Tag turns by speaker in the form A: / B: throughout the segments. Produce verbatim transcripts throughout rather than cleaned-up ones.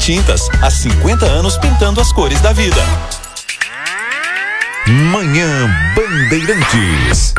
A: Tintas, há cinquenta anos pintando as cores da vida.
B: Manhã Bandeirantes.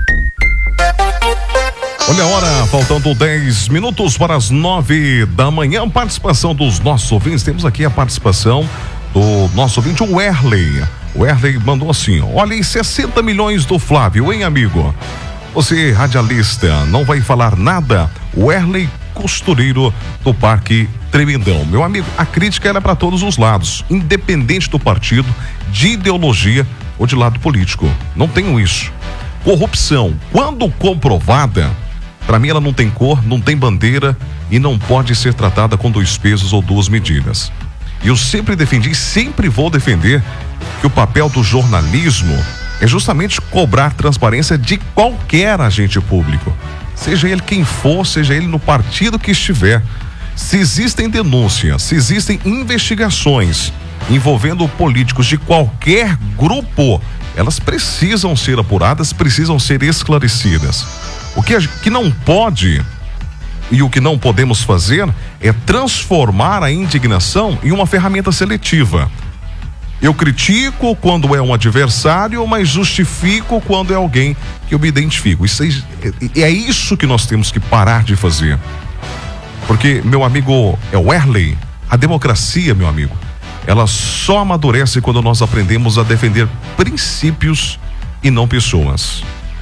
B: Olha a hora, faltando dez minutos para as nove da manhã. Participação dos nossos ouvintes. Temos aqui a participação do nosso ouvinte, o Werley. O Werley mandou assim: olha, e sessenta milhões do Flávio, hein, amigo? Você, radialista, não vai falar nada? O Werley Costureiro do Parque Tremendão. Meu amigo, a crítica era para todos os lados, independente do partido, de ideologia ou de lado político. Não tenho isso. Corrupção, quando comprovada, para mim ela não tem cor, não tem bandeira e não pode ser tratada com dois pesos ou duas medidas. E eu sempre defendi e sempre vou defender que o papel do jornalismo é justamente cobrar transparência de qualquer agente público. Seja ele quem for, seja ele no partido que estiver. Se existem denúncias, se existem investigações envolvendo políticos de qualquer grupo, elas precisam ser apuradas, precisam ser esclarecidas. O que, que não pode e o que não podemos fazer é transformar a indignação em uma ferramenta seletiva. Eu critico quando é um adversário, mas justifico quando é alguém que eu me identifico. Isso é, é isso que nós temos que parar de fazer. Porque, meu amigo, é o Werley, a democracia, meu amigo, ela só amadurece quando nós aprendemos a defender princípios e não pessoas.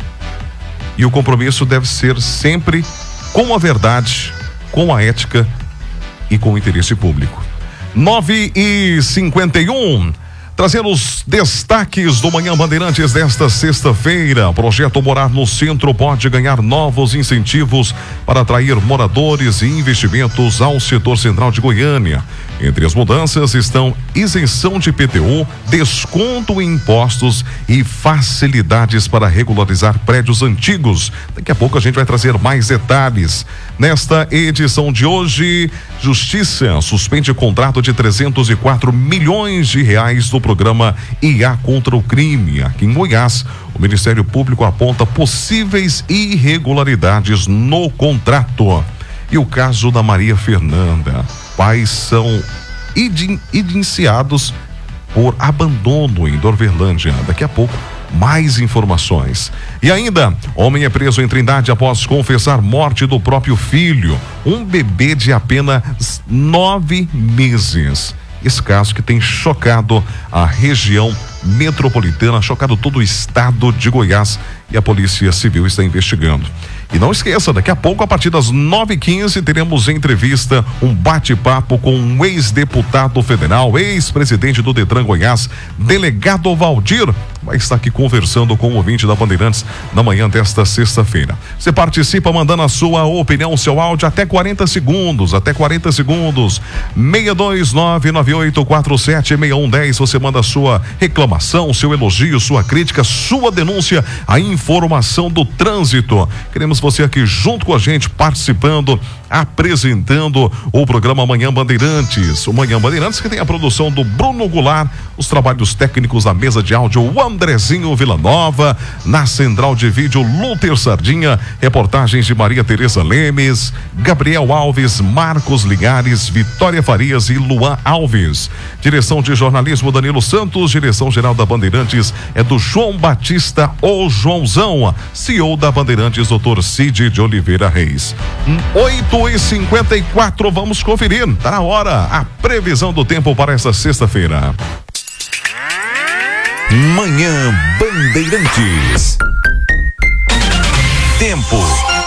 B: E o compromisso deve ser sempre com a verdade, com a ética e com o interesse público. nove e cinquenta e um. Trazendo os destaques do Manhã Bandeirantes desta sexta-feira. Projeto Morar no Centro pode ganhar novos incentivos para atrair moradores e investimentos ao setor central de Goiânia. Entre as mudanças estão isenção de I P T U, desconto em impostos e facilidades para regularizar prédios antigos. Daqui a pouco a gente vai trazer mais detalhes. Nesta edição de hoje, Justiça suspende contrato de trezentos e quatro milhões de reais do programa I A contra o crime. Aqui em Goiás, o Ministério Público aponta possíveis irregularidades no contrato. E o caso da Maria Fernanda. Pais são indiciados por abandono em Dorverlândia. Daqui a pouco, mais informações. E ainda, homem é preso em Trindade após confessar morte do próprio filho. Um bebê de apenas nove meses. Esse caso que tem chocado a região metropolitana, chocado todo o estado de Goiás, e a Polícia Civil está investigando. E não esqueça, daqui a pouco, a partir das nove e quinze, teremos entrevista, um bate-papo com um ex-deputado federal, ex-presidente do Detran Goiás, delegado Valdir, vai estar aqui conversando com o ouvinte da Bandeirantes na manhã desta sexta-feira. Você participa mandando a sua opinião, seu áudio, até quarenta segundos, até quarenta segundos, seis dois nove nove oito quatro sete seis um um zero, você manda a sua reclamação, seu elogio, sua crítica, sua denúncia, a informação do trânsito. Queremos você aqui junto com a gente, participando, apresentando o programa Manhã Bandeirantes. O Manhã Bandeirantes que tem a produção do Bruno Goulart, os trabalhos técnicos da mesa de áudio, o Andrezinho Villanova, na central de vídeo, Lúter Sardinha, reportagens de Maria Tereza Lemes, Gabriel Alves, Marcos Ligares, Vitória Farias e Luan Alves. Direção de jornalismo, Danilo Santos. Direção geral da Bandeirantes é do João Batista, o Joãozão. C E O da Bandeirantes, doutor Cid de Oliveira Reis. oito e cinquenta e quatro, vamos conferir. Tá na hora a previsão do tempo para esta sexta-feira.
A: Manhã Bandeirantes. Tempo.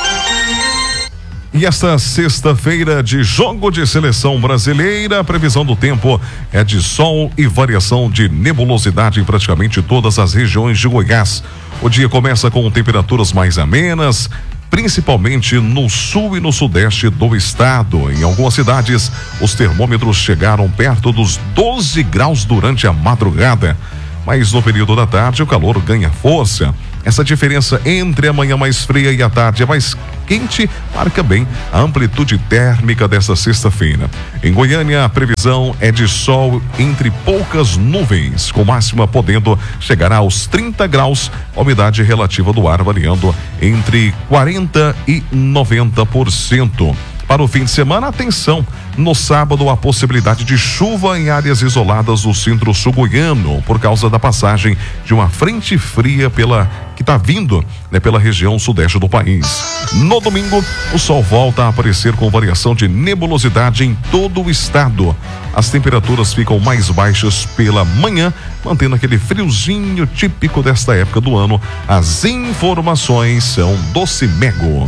B: E esta sexta-feira de jogo de seleção brasileira, a previsão do tempo é de sol e variação de nebulosidade em praticamente todas as regiões de Goiás. O dia começa com temperaturas mais amenas, principalmente no sul e no sudeste do estado. Em algumas cidades, os termômetros chegaram perto dos doze graus durante a madrugada. Mas no período da tarde o calor ganha força. Essa diferença entre a manhã mais fria e a tarde mais quente marca bem a amplitude térmica desta sexta-feira. Em Goiânia, a previsão é de sol entre poucas nuvens, com máxima podendo chegar aos trinta graus, a umidade relativa do ar variando entre quarenta e noventa por cento. Para o fim de semana, atenção, no sábado a possibilidade de chuva em áreas isoladas do centro-sul goiano, por causa da passagem de uma frente fria pela que está vindo, né, pela região sudeste do país. No domingo, o sol volta a aparecer com variação de nebulosidade em todo o estado. As temperaturas ficam mais baixas pela manhã, mantendo aquele friozinho típico desta época do ano. As informações são do Cimego.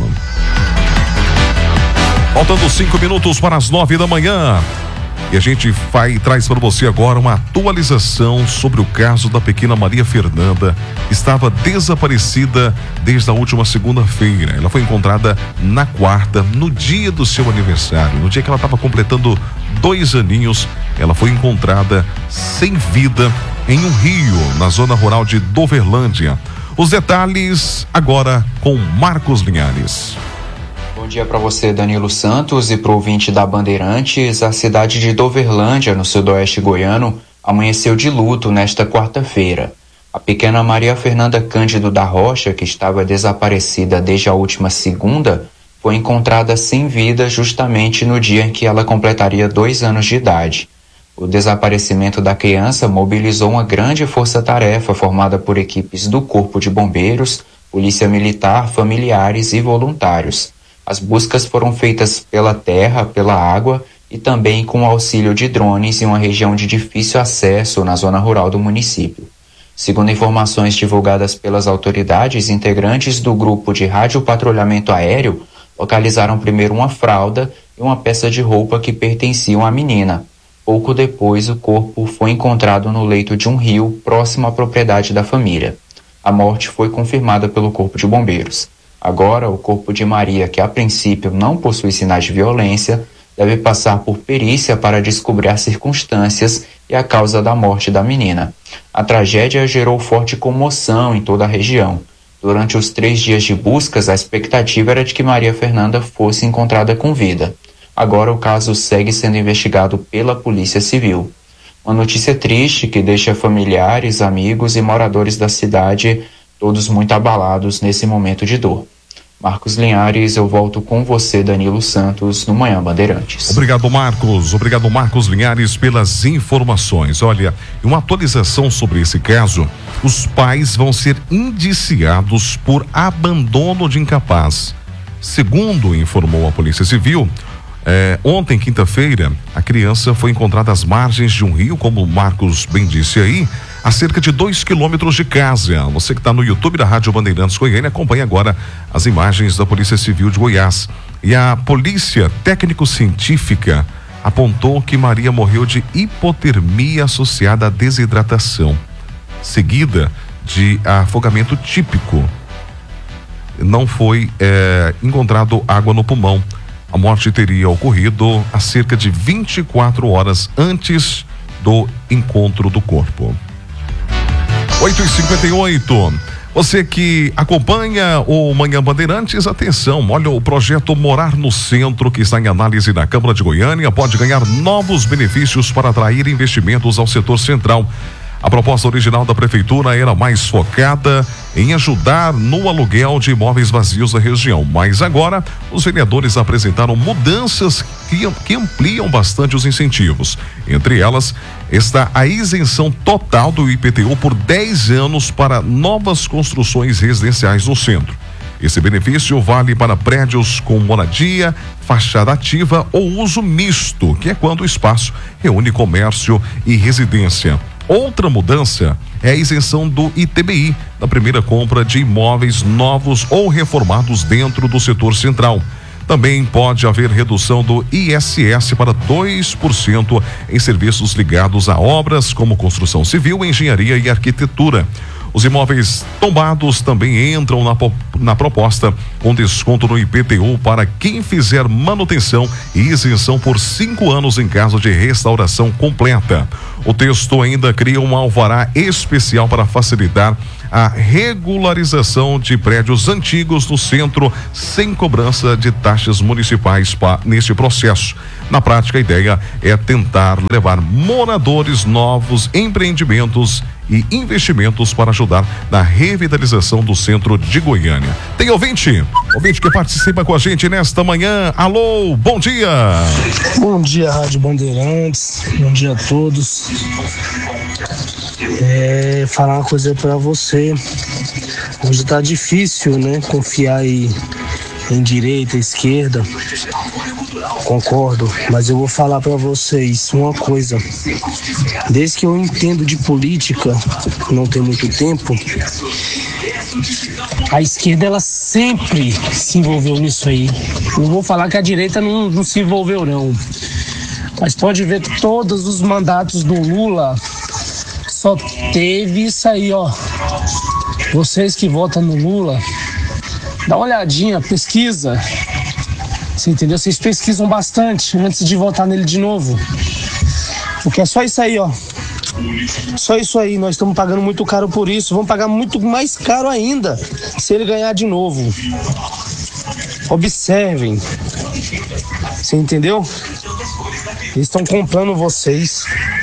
B: Faltando cinco minutos para as nove da manhã. E a gente vai traz para você agora uma atualização sobre o caso da pequena Maria Fernanda. Estava desaparecida desde a última segunda-feira. Ela foi encontrada na quarta, no dia do seu aniversário, no dia que ela estava completando dois aninhos. Ela foi encontrada sem vida em um rio, na zona rural de Doverlândia. Os detalhes agora com Marcos Linhares.
C: Bom dia para você, Danilo Santos, e para o ouvinte da Bandeirantes. A cidade de Doverlândia, no sudoeste goiano, amanheceu de luto nesta quarta-feira. A pequena Maria Fernanda Cândido da Rocha, que estava desaparecida desde a última segunda, foi encontrada sem vida justamente no dia em que ela completaria dois anos de idade. O desaparecimento da criança mobilizou uma grande força-tarefa formada por equipes do Corpo de Bombeiros, Polícia Militar, familiares e voluntários. As buscas foram feitas pela terra, pela água e também com o auxílio de drones em uma região de difícil acesso na zona rural do município. Segundo informações divulgadas pelas autoridades, integrantes do grupo de radiopatrulhamento aéreo localizaram primeiro uma fralda e uma peça de roupa que pertenciam à menina. Pouco depois, o corpo foi encontrado no leito de um rio próximo à propriedade da família. A morte foi confirmada pelo Corpo de Bombeiros. Agora, o corpo de Maria, que a princípio não possui sinais de violência, deve passar por perícia para descobrir as circunstâncias e a causa da morte da menina. A tragédia gerou forte comoção em toda a região. Durante os três dias de buscas, a expectativa era de que Maria Fernanda fosse encontrada com vida. Agora, o caso segue sendo investigado pela Polícia Civil. Uma notícia triste que deixa familiares, amigos e moradores da cidade todos muito abalados nesse momento de dor. Marcos Linhares, eu volto com você, Danilo Santos, no Manhã Bandeirantes.
B: Obrigado, Marcos. Obrigado, Marcos Linhares, pelas informações. Olha, uma atualização sobre esse caso: os pais vão ser indiciados por abandono de incapaz. Segundo informou a Polícia Civil, é, ontem, quinta-feira, a criança foi encontrada às margens de um rio, como o Marcos bem disse aí, a cerca de dois quilômetros de casa. Você que está no YouTube da Rádio Bandeirantes Goiânia acompanha agora as imagens da Polícia Civil de Goiás. E a Polícia Técnico-Científica apontou que Maria morreu de hipotermia associada à desidratação, seguida de afogamento típico. Não foi é, encontrado água no pulmão. A morte teria ocorrido a cerca de vinte e quatro horas antes do encontro do corpo. oito e cinquenta e oito. Você que acompanha o Manhã Bandeirantes, atenção, olha, o projeto Morar no Centro, que está em análise na Câmara de Goiânia, pode ganhar novos benefícios para atrair investimentos ao setor central. A proposta original da prefeitura era mais focada em ajudar no aluguel de imóveis vazios da região, mas agora os vereadores apresentaram mudanças que, que ampliam bastante os incentivos. Entre elas está a isenção total do I P T U por dez anos para novas construções residenciais no centro. Esse benefício vale para prédios com moradia, fachada ativa ou uso misto, que é quando o espaço reúne comércio e residência. Outra mudança é a isenção do I T B I na primeira compra de imóveis novos ou reformados dentro do setor central. Também pode haver redução do I S S para dois por cento em serviços ligados a obras como construção civil, engenharia e arquitetura. Os imóveis tombados também entram na, na proposta com desconto no I P T U para quem fizer manutenção e isenção por cinco anos em caso de restauração completa. O texto ainda cria um alvará especial para facilitar a regularização de prédios antigos no centro sem cobrança de taxas municipais pa, neste processo. Na prática, a ideia é tentar levar moradores novos, empreendimentos e investimentos para ajudar na revitalização do centro de Goiânia. Tem ouvinte, ouvinte que participa com a gente nesta manhã. Alô, bom dia.
D: Bom dia, Rádio Bandeirantes. Bom dia a todos. É, falar uma coisa pra você. Hoje tá difícil, né? Confiar aí em direita, esquerda. Concordo, mas eu vou falar pra vocês uma coisa. Desde que eu entendo de política, não tem muito tempo, a esquerda ela sempre se envolveu nisso aí. Não vou falar que a direita não, não se envolveu não, mas pode ver que todos os mandatos do Lula só teve isso aí, ó. Vocês que votam no Lula, dá uma olhadinha, pesquisa. Você entendeu? Vocês pesquisam bastante antes de votar nele de novo. Porque é só isso aí, ó. Só isso aí. Nós estamos pagando muito caro por isso. Vamos pagar muito mais caro ainda se ele ganhar de novo. Observem. Você entendeu? Eles estão comprando vocês.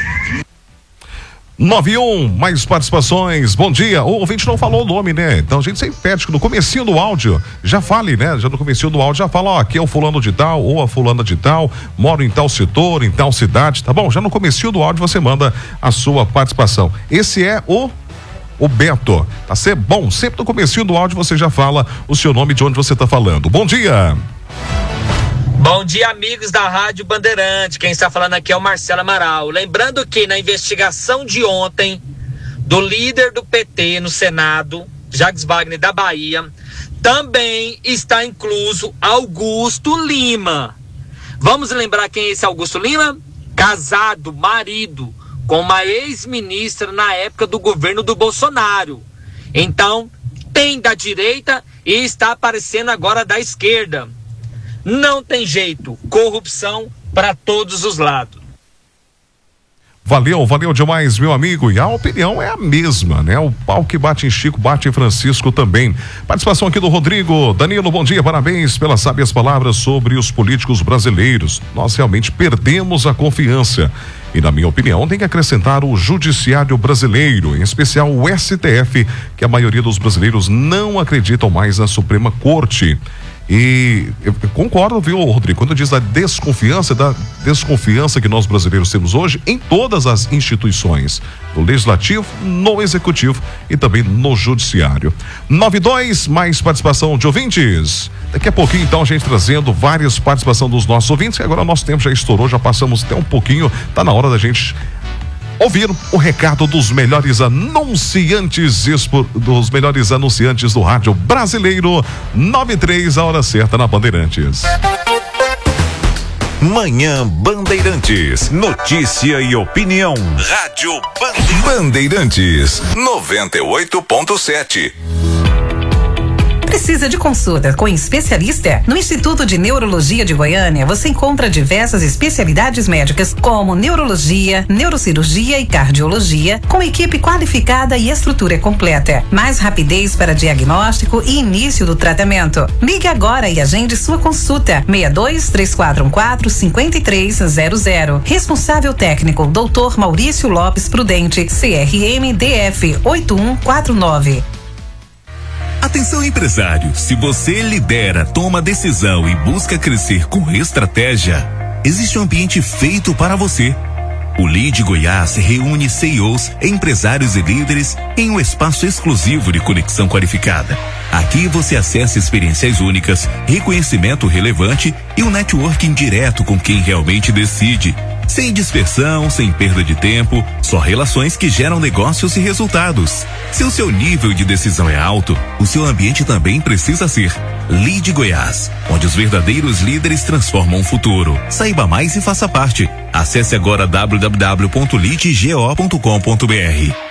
B: nove e um, mais participações, bom dia. O ouvinte não falou o nome, né? Então a gente sempre pede que no comecinho do áudio já fale, né? Já no comecinho do áudio já fala, ó, aqui é o fulano de tal ou a fulana de tal, moro em tal setor, em tal cidade, tá bom? Já no comecinho do áudio você manda a sua participação. Esse é o o Beto, tá certo? Bom, sempre no comecinho do áudio você já fala o seu nome, de onde você tá falando. Bom dia.
E: Bom dia, amigos da Rádio Bandeirante. Quem está falando aqui é o Marcelo Amaral. Lembrando que na investigação de ontem do líder do P T no Senado, Jacques Wagner da Bahia, também está incluso Augusto Lima. Vamos lembrar quem é esse Augusto Lima? Casado, marido, com uma ex-ministra na época do governo do Bolsonaro. Então, tem da direita e está aparecendo agora da esquerda. Não tem jeito, corrupção para todos os lados.
B: Valeu, valeu demais, meu amigo. E a opinião é a mesma, né? O pau que bate em Chico, bate em Francisco também. Participação aqui do Rodrigo. Danilo, bom dia, parabéns pelas sábias palavras sobre os políticos brasileiros. Nós realmente perdemos a confiança. E, na minha opinião, tem que acrescentar o judiciário brasileiro, em especial o S T F, que a maioria dos brasileiros não acreditam mais na Suprema Corte. E eu concordo, viu, Rodrigo, quando diz da desconfiança, da desconfiança que nós brasileiros temos hoje em todas as instituições, no legislativo, no executivo e também no judiciário. nove e dois, mais participação de ouvintes. Daqui a pouquinho, então, a gente trazendo várias participações dos nossos ouvintes, que agora o nosso tempo já estourou, já passamos até um pouquinho, tá na hora da gente ouvir o recado dos melhores anunciantes, dos melhores anunciantes do rádio brasileiro. Nove e três, a hora certa na Bandeirantes.
A: Manhã Bandeirantes, notícia e opinião. Rádio Bandeirantes, noventa e oito ponto sete.
F: Precisa de consulta com especialista? No Instituto de Neurologia de Goiânia, você encontra diversas especialidades médicas como neurologia, neurocirurgia e cardiologia, com equipe qualificada e estrutura completa. Mais rapidez para diagnóstico e início do tratamento. Ligue agora e agende sua consulta. seis dois, três quatro um quatro, cinco três zero zero. Responsável técnico, doutor Maurício Lopes Prudente, C R M D F oito um quatro nove.
G: Atenção, empresário, se você lidera, toma decisão e busca crescer com estratégia, existe um ambiente feito para você. O Lead Goiás reúne C E Os, empresários e líderes em um espaço exclusivo de conexão qualificada. Aqui você acessa experiências únicas, reconhecimento relevante e um networking direto com quem realmente decide. Sem dispersão, sem perda de tempo, só relações que geram negócios e resultados. Se o seu nível de decisão é alto, o seu ambiente também precisa ser. Lead Goiás, onde os verdadeiros líderes transformam o futuro. Saiba mais e faça parte. Acesse agora w w w ponto lead go ponto com ponto b r.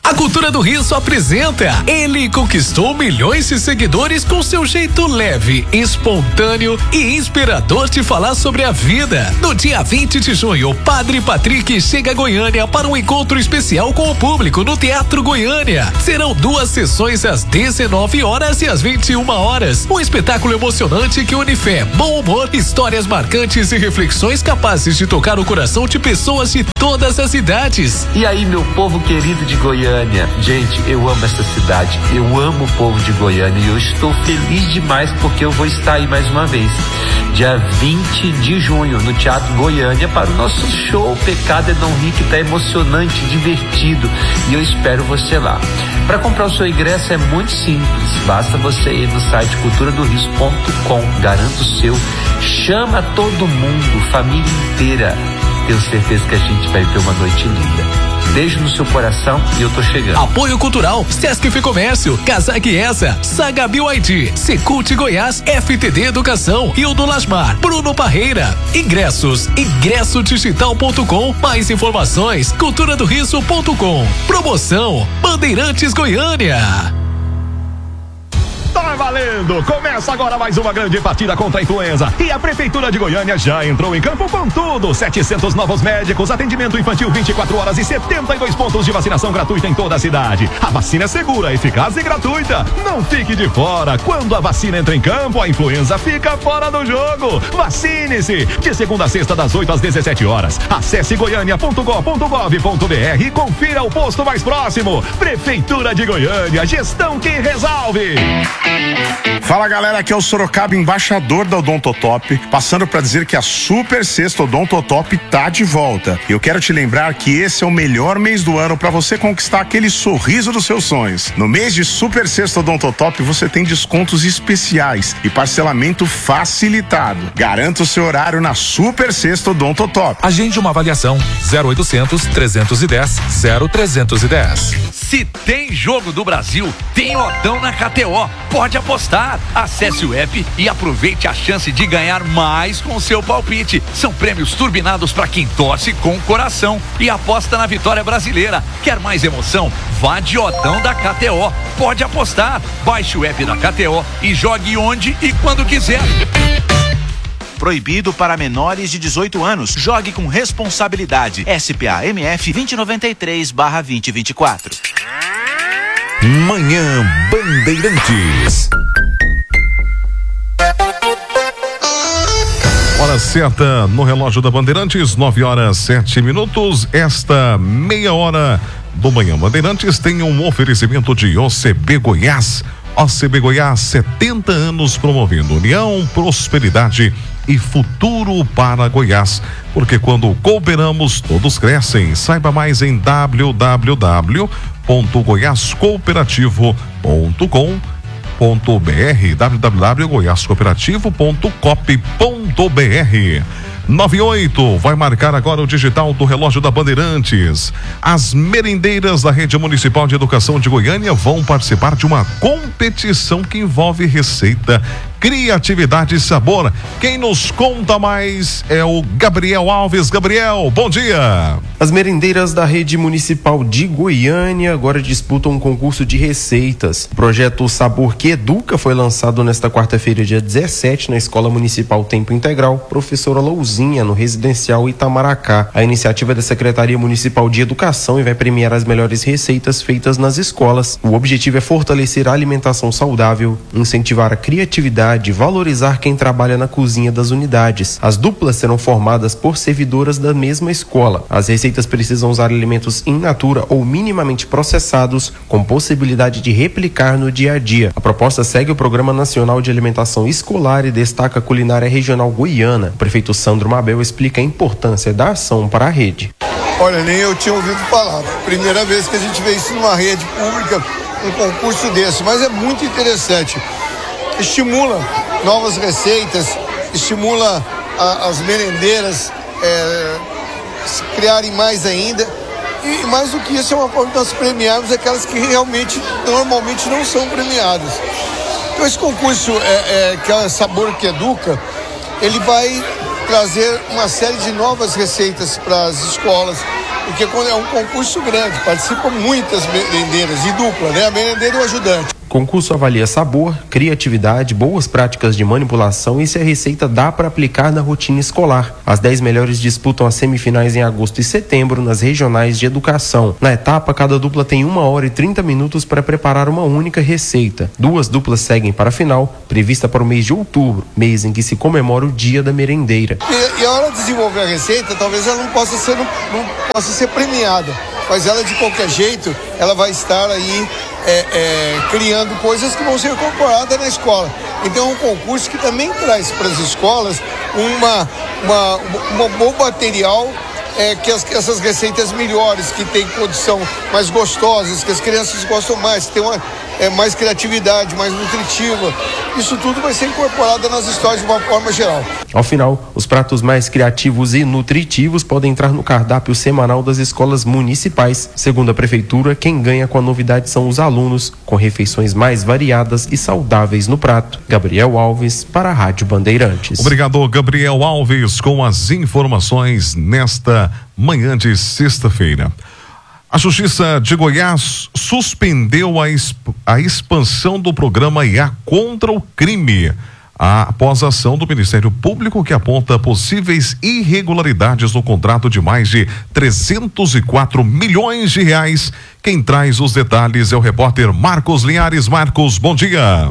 H: A Cultura do Riso apresenta. Ele conquistou milhões de seguidores com seu jeito leve, espontâneo e inspirador de falar sobre a vida. No dia vinte de junho, Padre Patrick chega a Goiânia para um encontro especial com o público no Teatro Goiânia. Serão duas sessões às dezenove horas e às vinte e uma horas. Um espetáculo emocionante que une fé, bom humor, histórias marcantes e reflexões capazes de tocar o coração de pessoas de todas as idades.
I: E aí, meu povo querido de Goiânia? Gente, eu amo essa cidade, eu amo o povo de Goiânia e eu estou feliz demais porque eu vou estar aí mais uma vez, dia vinte de junho, no Teatro Goiânia, para o nosso show Pecado é Não Rir, que está emocionante, divertido, e eu espero você lá. Para comprar o seu ingresso é muito simples, basta você ir no site cultura do riso ponto com, garanta o seu, chama todo mundo, família inteira, tenho certeza que a gente vai ter uma noite linda. Beijo no seu coração e eu tô chegando.
H: Apoio Cultural, Sesc Comércio, Casaque Essa, Saga B Y D, Secult Goiás, F T D Educação, Hildo Lasmar, Bruno Parreira. Ingressos, ingresso digital ponto com, mais informações, cultura do riso ponto com. Promoção, Bandeirantes Goiânia.
B: Tá valendo! Começa agora mais uma grande partida contra a influenza. E a Prefeitura de Goiânia já entrou em campo com tudo. setecentos novos médicos, atendimento infantil vinte e quatro horas e setenta e dois pontos de vacinação gratuita em toda a cidade. A vacina é segura, eficaz e gratuita. Não fique de fora. Quando a vacina entra em campo, a influenza fica fora do jogo. Vacine-se! De segunda a sexta, das oito às dezessete horas. Acesse goiânia ponto gov ponto br e confira o posto mais próximo. Prefeitura de Goiânia, gestão que resolve.
J: Fala galera, aqui é o Sorocaba, embaixador da Odontotop, passando para dizer que a Super Sexta Odontotop tá de volta. Eu quero te lembrar que esse é o melhor mês do ano para você conquistar aquele sorriso dos seus sonhos. No mês de Super Sexta Odontotop você tem descontos especiais e parcelamento facilitado. Garanta o seu horário na Super Sexta Odontotop.
K: Agende uma avaliação zero oitocentos, trezentos e dez, zero trezentos e dez.
L: Se tem jogo do Brasil, tem Odão na K T O. Pode apostar. Acesse o app e aproveite a chance de ganhar mais com o seu palpite. São prêmios turbinados para quem torce com o coração e aposta na vitória brasileira. Quer mais emoção? Vá de Odão da K T O. Pode apostar. Baixe o app da K T O e jogue onde e quando quiser.
M: Proibido para menores de dezoito anos. Jogue com responsabilidade. S P A M F vinte e noventa e três barra vinte e vinte e quatro.
A: Manhã Bandeirantes.
B: Hora certa no relógio da Bandeirantes, nove horas sete minutos. Esta meia hora do Manhã Bandeirantes tem um oferecimento de O C B Goiás. O C B Goiás, setenta anos promovendo união, prosperidade e futuro para Goiás. Porque quando cooperamos, todos crescem. Saiba mais em w w w ponto goiás cooperativo ponto com ponto b r, w w w ponto goiás cooperativo ponto cop ponto b r. nove e oito vai marcar agora o digital do relógio da Bandeirantes. As merendeiras da Rede Municipal de Educação de Goiânia vão participar de uma competição que envolve receita, criatividade e sabor. Quem nos conta mais é o Gabriel Alves. Gabriel, bom dia.
N: As merendeiras da Rede Municipal de Goiânia agora disputam um concurso de receitas. O projeto Sabor que Educa foi lançado nesta quarta-feira, dia dezessete, na Escola Municipal Tempo Integral Professora Louzinha, no Residencial Itamaracá. A iniciativa é da Secretaria Municipal de Educação e vai premiar as melhores receitas feitas nas escolas. O objetivo é fortalecer a alimentação saudável, incentivar a criatividade, valorizar quem trabalha na cozinha das unidades. As duplas serão formadas por servidoras da mesma escola. As receitas precisam usar alimentos in natura ou minimamente processados, com possibilidade de replicar no dia a dia. A proposta segue o Programa Nacional de Alimentação Escolar e destaca a culinária regional goiana. O prefeito Sandro Mabel explica a importância da ação para a rede.
O: Olha, nem eu tinha ouvido falar. Primeira vez que a gente vê isso numa rede pública, um concurso desse, mas é muito interessante. Estimula novas receitas, estimula a, as merendeiras é, se criarem mais ainda, e mais do que isso é uma forma de nós premiarmos aquelas que realmente, normalmente não são premiadas. Então esse concurso, é, é, que é Sabor que Educa, ele vai trazer uma série de novas receitas para as escolas, porque quando é um concurso grande, participam muitas merendeiras e dupla, né? A merendeira e o ajudante.
N: Concurso avalia sabor, criatividade, boas práticas de manipulação e se a receita dá para aplicar na rotina escolar. As dez melhores disputam as semifinais em agosto e setembro nas regionais de educação. Na etapa, cada dupla tem uma hora e trinta minutos para preparar uma única receita. Duas duplas seguem para a final, prevista para o mês de outubro, mês em que se comemora o Dia da Merendeira.
O: E, e a hora de desenvolver a receita, talvez ela não possa ser, não, não possa ser premiada, mas ela de qualquer jeito, ela vai estar aí É, é, criando coisas que vão ser incorporadas na escola. Então é um concurso que também traz para as escolas uma, uma, uma, um bom material, é, que, as, que essas receitas melhores, que tem condição mais gostosas, que as crianças gostam mais, que tem uma, é, mais criatividade, mais nutritiva. Isso tudo vai ser incorporado nas histórias de uma forma geral.
N: Ao final, os pratos mais criativos e nutritivos podem entrar no cardápio semanal das escolas municipais. Segundo a prefeitura, quem ganha com a novidade são os alunos, com refeições mais variadas e saudáveis no prato. Gabriel Alves, para a Rádio Bandeirantes.
B: Obrigado, Gabriel Alves, com as informações nesta manhã de sexta-feira. A Justiça de Goiás suspendeu a, exp- a expansão do programa I A contra o crime, após a ação do Ministério Público que aponta possíveis irregularidades no contrato de mais de trezentos e quatro milhões de reais. Quem traz os detalhes é o repórter Marcos Linhares. Marcos, bom dia.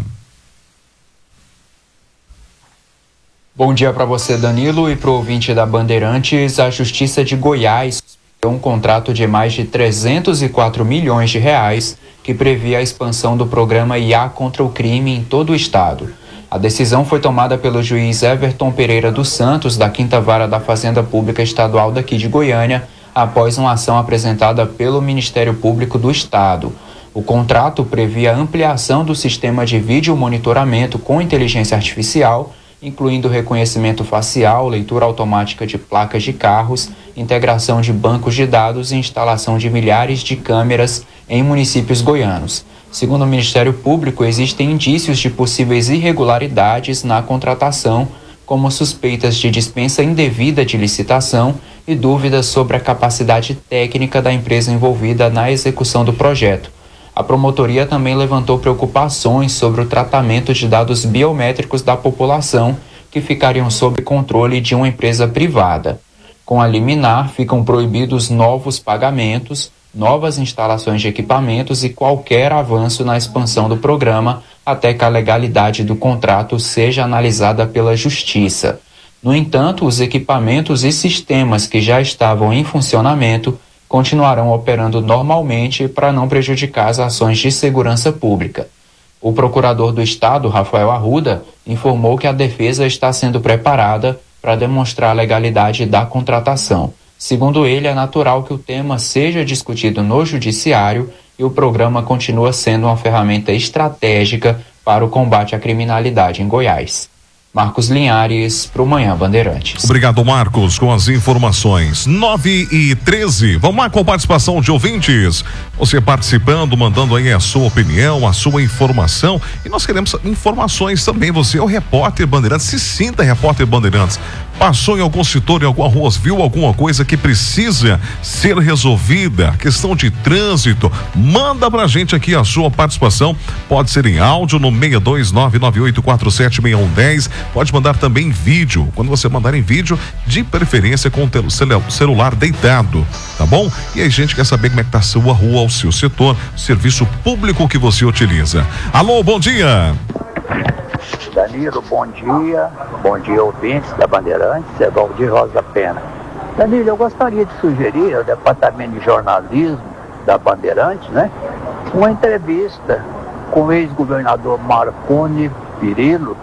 C: Bom dia para você, Danilo, e para o ouvinte da Bandeirantes. A Justiça de Goiás um contrato de mais de trezentos e quatro milhões de reais que previa a expansão do programa I A contra o crime em todo o estado. A decisão foi tomada pelo juiz Everton Pereira dos Santos, da Quinta Vara da Fazenda Pública Estadual daqui de Goiânia, após uma ação apresentada pelo Ministério Público do Estado. O contrato previa a ampliação do sistema de vídeo monitoramento com inteligência artificial, incluindo reconhecimento facial, leitura automática de placas de carros, integração de bancos de dados e instalação de milhares de câmeras em municípios goianos. Segundo o Ministério Público, existem indícios de possíveis irregularidades na contratação, como suspeitas de dispensa indevida de licitação e dúvidas sobre a capacidade técnica da empresa envolvida na execução do projeto. A promotoria também levantou preocupações sobre o tratamento de dados biométricos da população que ficariam sob controle de uma empresa privada. Com a liminar, ficam proibidos novos pagamentos, novas instalações de equipamentos e qualquer avanço na expansão do programa até que a legalidade do contrato seja analisada pela Justiça. No entanto, os equipamentos e sistemas que já estavam em funcionamento continuarão operando normalmente para não prejudicar as ações de segurança pública. O procurador do Estado, Rafael Arruda, informou que a defesa está sendo preparada para demonstrar a legalidade da contratação. Segundo ele, é natural que o tema seja discutido no Judiciário e o programa continua sendo uma ferramenta estratégica para o combate à criminalidade em Goiás. Marcos Linhares, para o Manhã Bandeirantes.
B: Obrigado, Marcos, com as informações. nove e treze. Vamos lá com a participação de ouvintes. Você participando, mandando aí a sua opinião, a sua informação. E nós queremos informações também. Você é o repórter Bandeirantes. Se sinta repórter Bandeirantes. Passou em algum setor, em alguma rua, viu alguma coisa que precisa ser resolvida, questão de trânsito, manda pra gente aqui a sua participação, pode ser em áudio no seis dois nove nove oito quatro sete seis um um zero, pode mandar também vídeo, quando você mandar em vídeo, de preferência com o celular deitado, tá bom? E aí a gente quer saber como é que tá a sua rua, o seu setor, serviço público que você utiliza. Alô, bom dia!
P: Danilo, bom dia. Bom dia, ouvintes da Bandeirantes, é Valdir Rosa Pena. Danilo, eu gostaria de sugerir ao Departamento de Jornalismo da Bandeirantes, né, uma entrevista com o ex-governador Marconi Perillo.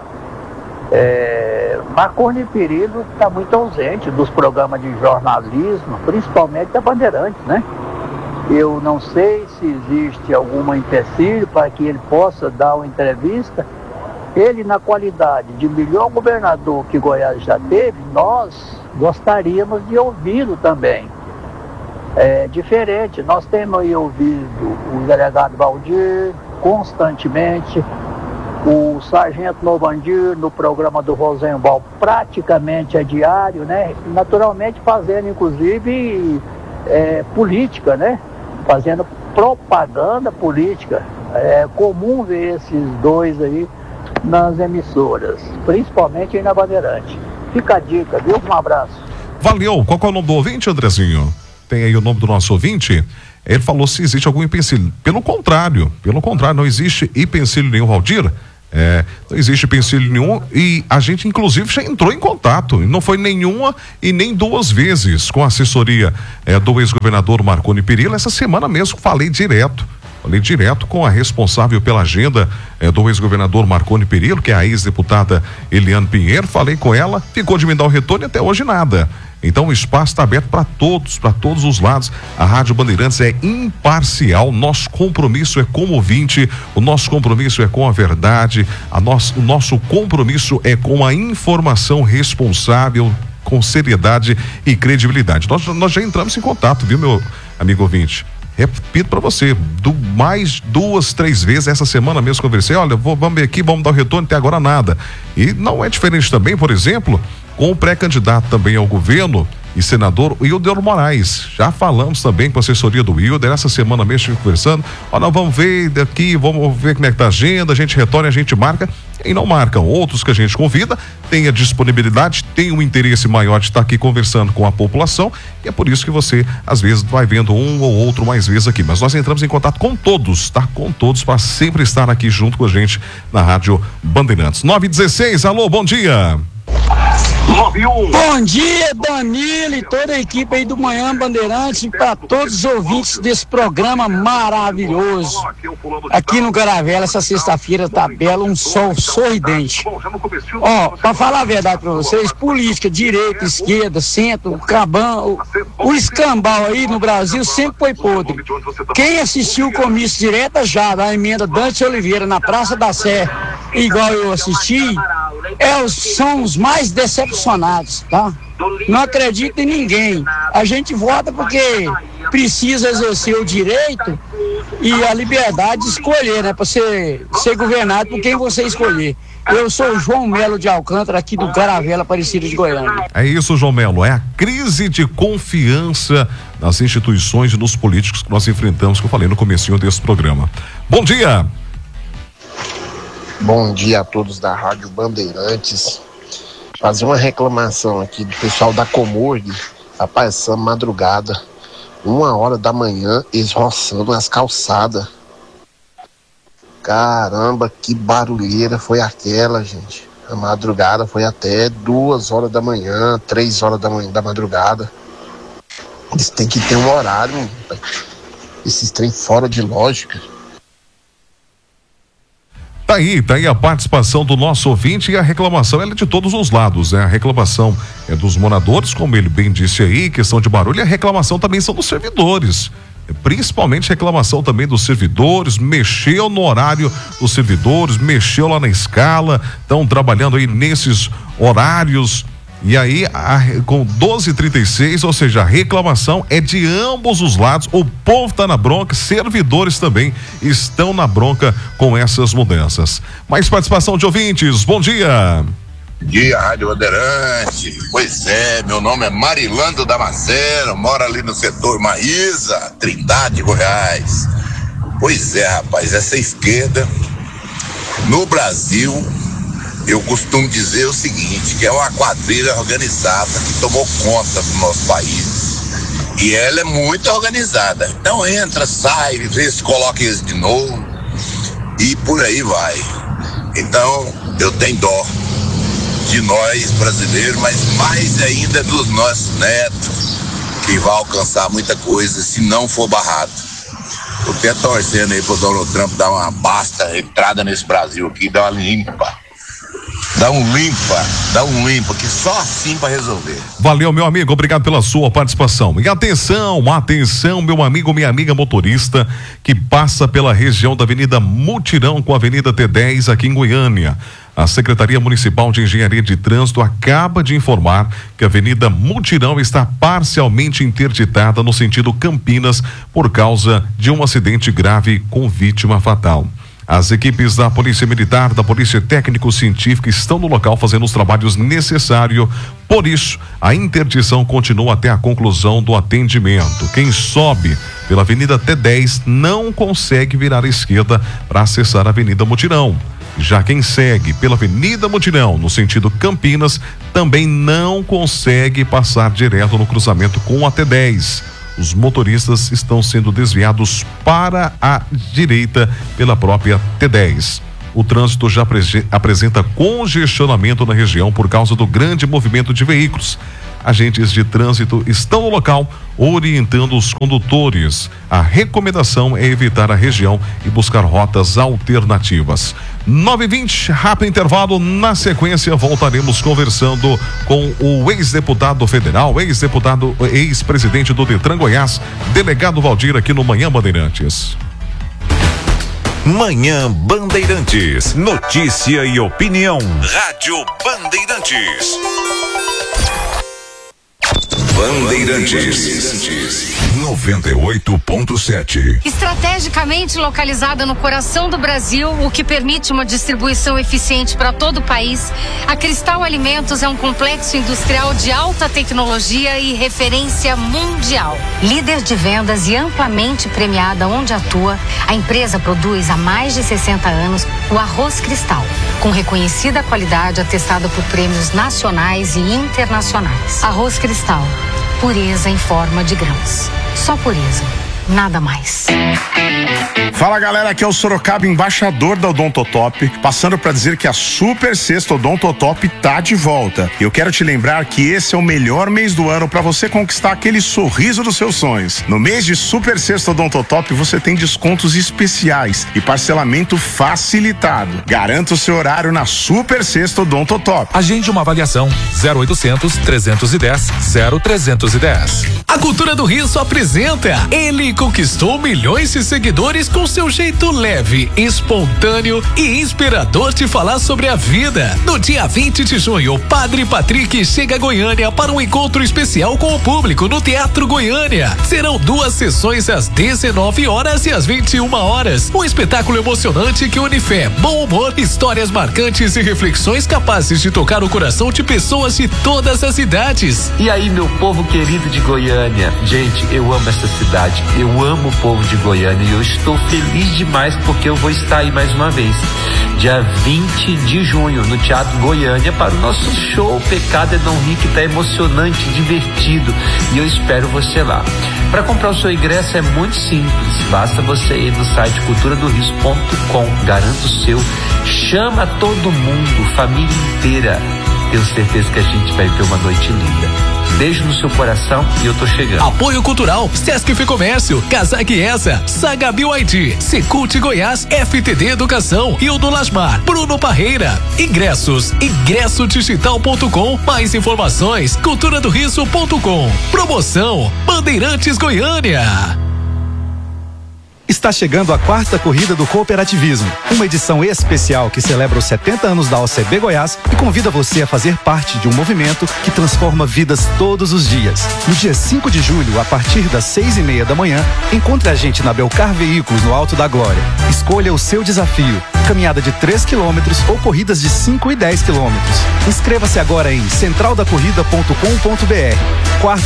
P: É, Marconi Perillo está muito ausente dos programas de jornalismo, principalmente da Bandeirantes, né? Eu não sei se existe algum empecilho para que ele possa dar uma entrevista. Ele, na qualidade de melhor governador que Goiás já teve, nós gostaríamos de ouvi-lo também. É diferente, nós temos aí ouvido o delegado Valdir constantemente, o sargento Novandir no programa do Rosenbaum praticamente a diário, né? Naturalmente fazendo, inclusive, é, política, né? Fazendo propaganda política. É comum ver esses dois aí nas emissoras, principalmente aí na Bandeirante. Fica a dica, viu? Um abraço.
B: Valeu. Qual que é o nome do ouvinte, Andrezinho? Tem aí o nome do nosso ouvinte? Ele falou se existe algum empecilho. Pelo contrário, pelo contrário, não existe empecilho nenhum, Valdir. É, não existe empecilho nenhum e a gente inclusive já entrou em contato, não foi nenhuma e nem duas vezes com a assessoria é, do ex-governador Marconi Perillo. Essa semana mesmo falei direto, falei direto com a responsável pela agenda é, do ex-governador Marconi Perillo, que é a ex-deputada Eliane Pinheiro. Falei com ela, ficou de me dar o retorno e até hoje nada. Então o espaço está aberto para todos, para todos os lados. A Rádio Bandeirantes é imparcial, nosso compromisso é com o ouvinte, o nosso compromisso é com a verdade, a nosso, o nosso compromisso é com a informação responsável, com seriedade e credibilidade. Nós, nós já entramos em contato, viu, meu amigo ouvinte? Repito para você, do, mais duas, três vezes, essa semana mesmo conversei, olha, vou, vamos ver aqui, vamos dar o retorno, até agora nada. E não é diferente também, por exemplo, com o pré-candidato também ao governo e senador Wilder Moraes. Já falamos também com a assessoria do Wilder, essa semana mesmo estive conversando, ó, nós vamos ver daqui, vamos ver como é que tá a agenda, a gente retorna, a gente marca, e não marcam. Outros que a gente convida, tem a disponibilidade, tem um interesse maior de estar aqui conversando com a população, e é por isso que você, às vezes, vai vendo um ou outro mais vezes aqui, mas nós entramos em contato com todos, tá? Com todos, para sempre estar aqui junto com a gente na Rádio Bandeirantes. nove e dezesseis, alô, bom dia.
Q: Bom dia, Danilo e toda a equipe aí do Manhã Bandeirantes e para todos os ouvintes desse programa maravilhoso. Aqui no Caravela, essa sexta-feira tá bela, um sol sorridente. Ó, para falar a verdade para vocês, política, direita, esquerda, centro, o cabão, o, o escambau aí no Brasil sempre foi podre. Quem assistiu o comício direta já da emenda Dante Oliveira na Praça da Sé, igual eu assisti, é, os, são os mais decepcionados, tá? Não acredito em ninguém. A gente vota porque precisa exercer o direito e a liberdade de escolher, né? Para ser, ser governado por quem você escolher. Eu sou o João Melo de Alcântara, aqui do Caravela, Aparecida de Goiânia.
B: É isso, João Melo, é a crise de confiança nas instituições e nos políticos que nós enfrentamos, que eu falei no comecinho desse programa. Bom dia!
R: Bom dia a todos da Rádio Bandeirantes. Fazer uma reclamação aqui do pessoal da Comorgue. Rapaz, essa madrugada, uma hora da manhã, eles roçando as calçadas. Caramba, que barulheira foi aquela, gente. A madrugada foi até duas horas da manhã, três horas da manhã da madrugada. Eles têm que ter um horário, rapaz. Esses trem fora de lógica.
B: Tá aí, tá aí a participação do nosso ouvinte e a reclamação ela é de todos os lados, né? A reclamação é dos moradores, como ele bem disse aí, questão de barulho, e a reclamação também são dos servidores. Principalmente reclamação também dos servidores, mexeu no horário dos servidores, mexeu lá na escala, estão trabalhando aí nesses horários. E aí, a, com doze e trinta e seis, ou seja, a reclamação é de ambos os lados. O povo está na bronca, servidores também estão na bronca com essas mudanças. Mais participação de ouvintes, bom dia.
S: Bom dia, Rádio Bandeirante. Pois é, meu nome é Marilando Damasceno, moro ali no setor Maísa, Trindade, Goiás. Pois é, rapaz, essa esquerda no Brasil, eu costumo dizer o seguinte, que é uma quadrilha organizada que tomou conta do nosso país. E ela é muito organizada. Então entra, sai, vê se coloca eles de novo e por aí vai. Então eu tenho dó de nós brasileiros, mas mais ainda dos nossos netos, que vai alcançar muita coisa se não for barrado. Tô até torcendo aí pro Donald Trump dar uma basta entrada nesse Brasil aqui, dar uma limpa. Dá um limpa, dá um limpa, que só assim para resolver.
B: Valeu, meu amigo, obrigado pela sua participação. E atenção, atenção, meu amigo, minha amiga motorista que passa pela região da Avenida Mutirão com a Avenida T dez aqui em Goiânia. A Secretaria Municipal de Engenharia de Trânsito acaba de informar que a Avenida Mutirão está parcialmente interditada no sentido Campinas por causa de um acidente grave com vítima fatal. As equipes da Polícia Militar, da Polícia Técnico-Científica estão no local fazendo os trabalhos necessários. Por isso, a interdição continua até a conclusão do atendimento. Quem sobe pela Avenida T dez não consegue virar à esquerda para acessar a Avenida Mutirão. Já quem segue pela Avenida Mutirão, no sentido Campinas, também não consegue passar direto no cruzamento com a T dez. Os motoristas estão sendo desviados para a direita pela própria T dez. O trânsito já apresenta congestionamento na região por causa do grande movimento de veículos. Agentes de trânsito estão no local orientando os condutores. A recomendação é evitar a região e buscar rotas alternativas. nove e vinte, rápido intervalo. Na sequência, voltaremos conversando com o ex-deputado federal, ex-deputado, ex-presidente do Detran Goiás, delegado Valdir, aqui no Manhã Bandeirantes.
A: Manhã Bandeirantes. Notícia e opinião. Rádio Bandeirantes. Bandeirantes. noventa e oito ponto sete.
T: Estrategicamente localizada no coração do Brasil, o que permite uma distribuição eficiente para todo o país, a Cristal Alimentos é um complexo industrial de alta tecnologia e referência mundial. Líder de vendas e amplamente premiada onde atua, a empresa produz há mais de sessenta anos o arroz Cristal, com reconhecida qualidade atestada por prêmios nacionais e internacionais. Arroz Cristal, pureza em forma de grãos. Só pureza, nada mais.
J: Fala galera, aqui é o Sorocaba, embaixador da Odontotop, passando para dizer que a Super Sexta Odontotop tá de volta. Eu quero te lembrar que esse é o melhor mês do ano para você conquistar aquele sorriso dos seus sonhos. No mês de Super Sexta Odontotop você tem descontos especiais e parcelamento facilitado. Garanta o seu horário na Super Sexta Odontotop.
K: Agende uma avaliação zero oitocentos, trezentos e dez, zero trezentos e dez.
H: A Cultura do Riso apresenta Ele Conquistou Milhões de Seguidores com seu jeito leve, espontâneo e inspirador de falar sobre a vida. No dia vinte de junho, o Padre Patrick chega a Goiânia para um encontro especial com o público no Teatro Goiânia. Serão duas sessões às dezenove horas e às vinte e uma horas. Um espetáculo emocionante que une fé, bom humor, histórias marcantes e reflexões capazes de tocar o coração de pessoas de todas as idades.
I: E aí, meu povo querido de Goiânia, gente, eu amo essa cidade, eu amo o povo de Goiânia e eu estou feliz demais porque eu vou estar aí mais uma vez, dia vinte de junho, no Teatro Goiânia, para o nosso show Pecado é Não Rir, que está emocionante, divertido, e eu espero você lá. Para comprar o seu ingresso é muito simples, basta você ir no site cultura do riso ponto com, garanta o seu, chama todo mundo, família inteira, tenho certeza que a gente vai ter uma noite linda. Beijo no seu coração e eu tô chegando.
H: Apoio Cultural, Sesc Comércio, Casaque Essa, Saga B Y D, Secult Goiás, F T D Educação e o do Lasmar, Bruno Parreira. Ingressos, ingresso digital ponto com, mais informações, cultura do riso ponto com. Promoção, Bandeirantes Goiânia.
U: Está chegando a quarta corrida do cooperativismo, uma edição especial que celebra os setenta anos da O C B Goiás e convida você a fazer parte de um movimento que transforma vidas todos os dias. No dia cinco de julho, a partir das seis e meia da manhã, encontre a gente na Belcar Veículos, no Alto da Glória. Escolha o seu desafio, caminhada de três quilômetros ou corridas de cinco e dez quilômetros. Inscreva-se agora em central da corrida ponto com ponto br. Quarta